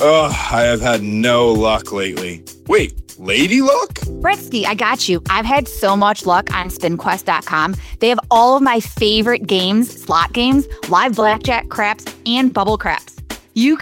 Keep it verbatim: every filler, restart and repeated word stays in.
Ugh, I have had no luck lately. Wait, Lady Luck? Britsky, I got you. I've had so much luck on spin quest dot com. They have all of my favorite games, slot games, live blackjack, craps, and bubble craps. You